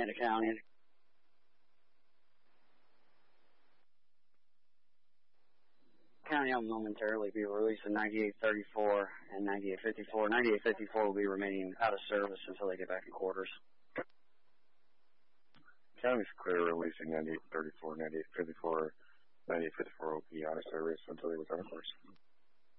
Amanda County. County will momentarily be releasing 9834 and 9854. 9854 will be remaining out of service until they get back in quarters. County's clear releasing 9834, 9854, 9854 will be out of service until they return, of course.